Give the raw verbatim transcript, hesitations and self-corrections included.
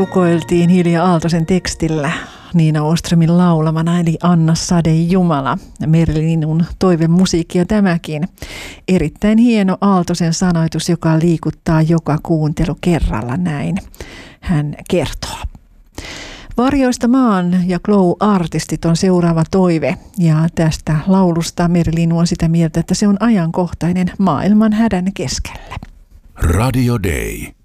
rukoiltiin Hilja Aaltosen tekstillä Niina Åströmin laulamana, eli Anna Sade Jumala. Merlinun toivemusiikkia tämäkin. Erittäin hieno Aaltosen sanoitus, joka liikuttaa joka kuuntelu kerralla, näin hän kertoo. Varjoista maan ja Glow-artistit on seuraava toive, ja tästä laulusta Merlin on sitä mieltä, että se on ajankohtainen maailman hädän keskellä. Radio Day.